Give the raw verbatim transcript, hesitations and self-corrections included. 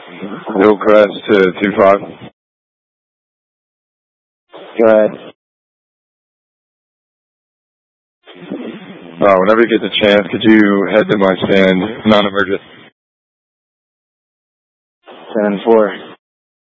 Hillcrest to two five. Go ahead. Uh, whenever you get the chance, could you head to my stand, non-emergent? Seven four.